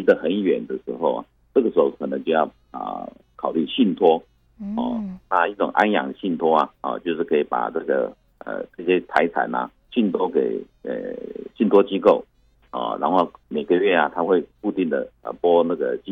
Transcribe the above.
得很远的时候，这个时候可能就要考虑信托一种安养信托就是可以把这些财产信托给信托机构然后每个月他会固定的拨那个